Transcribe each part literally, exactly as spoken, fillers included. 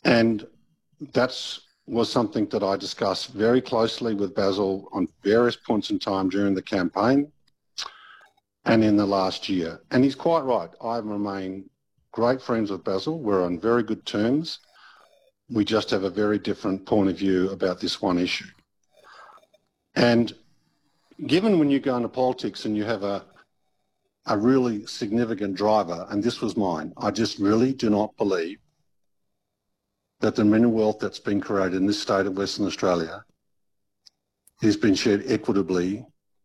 And that's was something that I discussed very closely with Basil on various points in time during the campaign and in the last year. And he's quite right. I remain great friends with Basil. We're on very good terms. We just have a very different point of view about this one issue. And given when you go into politics and you have a, a really significant driver, and this was mine, I just really do not believe that the mineral wealth that's been created in this state of Western Australia has been shared equitably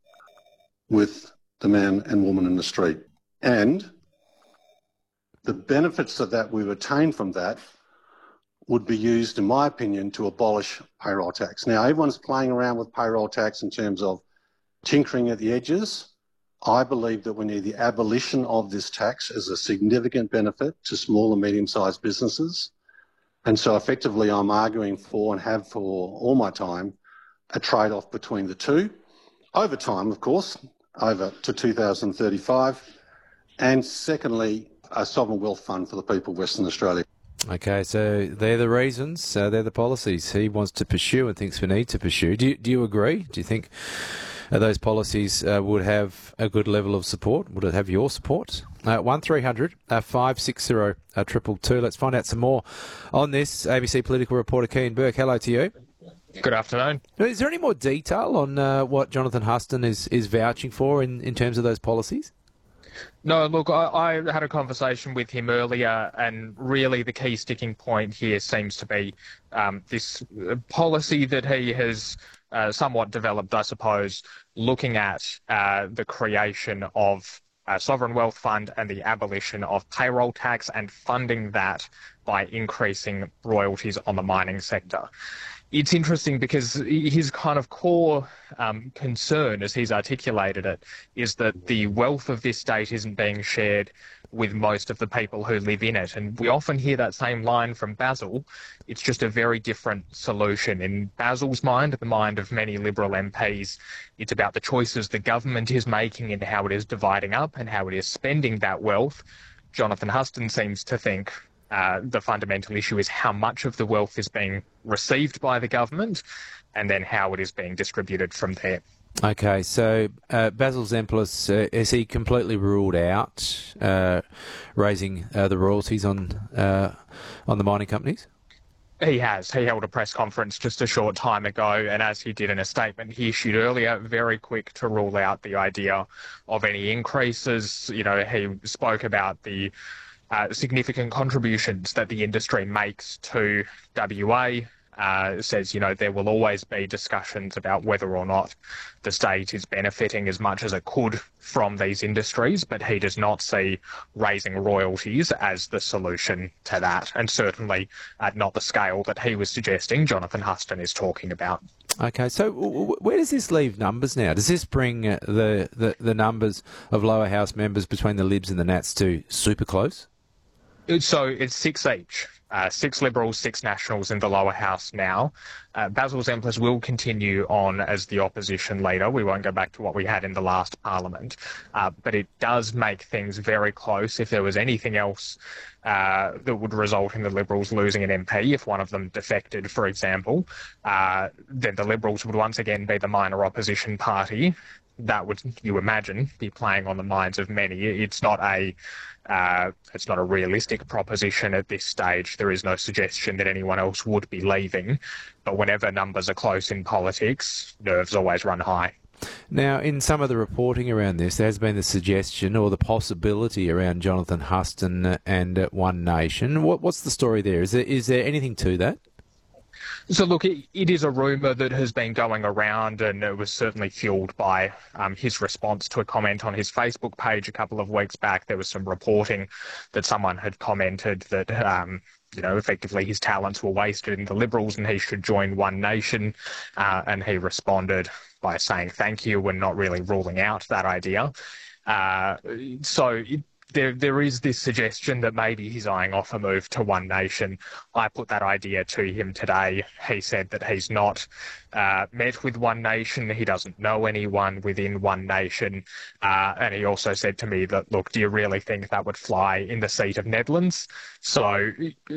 with the man and woman in the street. And the benefits of that we've attained from that would be used, in my opinion, to abolish payroll tax. Now, everyone's playing around with payroll tax in terms of tinkering at the edges. I believe that we need the abolition of this tax as a significant benefit to small and medium-sized businesses. And so effectively I'm arguing for, and have for all my time, a trade-off between the two. Over time, of course, over to two thousand thirty-five. And secondly, a sovereign wealth fund for the people of Western Australia. Okay, so they're the reasons, uh, they're the policies he wants to pursue and thinks we need to pursue. Do you, do you agree? Do you think uh, those policies uh, would have a good level of support? Would it have your support? Uh, one three hundred five six zero two two two. Let's find out some more on this. A B C political reporter Kean Burke, hello to you. Good afternoon. Is there any more detail on uh, what Jonathan Huston is, is vouching for in, in terms of those policies? No, look, I, I had a conversation with him earlier, and really the key sticking point here seems to be um, this policy that he has uh, somewhat developed, I suppose, looking at uh, the creation of a sovereign wealth fund and the abolition of payroll tax and funding that by increasing royalties on the mining sector. It's interesting because his kind of core um, concern, as he's articulated it, is that the wealth of this state isn't being shared with most of the people who live in it. And we often hear that same line from Basil. It's just a very different solution. In Basil's mind, the mind of many Liberal M Ps, it's about the choices the government is making and how it is dividing up and how it is spending that wealth. Jonathan Huston seems to think Uh, the fundamental issue is how much of the wealth is being received by the government and then how it is being distributed from there. Okay, so uh, Basil Zempilas, uh, has he completely ruled out uh, raising uh, the royalties on uh, on the mining companies? He has. He held a press conference just a short time ago, and as he did in a statement he issued earlier, very quick to rule out the idea of any increases. You know, he spoke about the Uh, significant contributions that the industry makes to W A, uh, says, you know, there will always be discussions about whether or not the state is benefiting as much as it could from these industries, but he does not see raising royalties as the solution to that, and certainly at not the scale that he was suggesting Jonathan Huston is talking about. Okay, so w- where does this leave numbers now? Does this bring uh, the, the, the numbers of lower house members between the Libs and the Nats to super close? So it's six each, uh, six Liberals, six Nationals in the lower house now. Uh, Basil Zempilas will continue on as the opposition leader. We won't go back to what we had in the last parliament, uh, but it does make things very close. If there was anything else uh, that would result in the Liberals losing an M P, if one of them defected, for example, uh, then the Liberals would once again be the minor opposition party. That would, you imagine, be playing on the minds of many. It's not a, uh, it's not a realistic proposition at this stage. There is no suggestion that anyone else would be leaving. But whenever numbers are close in politics, nerves always run high. Now, in some of the reporting around this, there has been the suggestion or the possibility around Jonathan Huston and uh, One Nation. What, what's the story there? Is there, is there anything to that? So, look, it, it is a rumour that has been going around, and it was certainly fuelled by um, his response to a comment on his Facebook page a couple of weeks back. There was some reporting that someone had commented that, um, you know, effectively his talents were wasted in the Liberals and he should join One Nation, uh, and he responded by saying thank you and not really ruling out that idea. Uh, so it, There, there is this suggestion that maybe he's eyeing off a move to One Nation. I put that idea to him today. He said that he's not uh, met with One Nation. He doesn't know anyone within One Nation. Uh, and he also said to me that, look, do you really think that would fly in the seat of Nedlands? So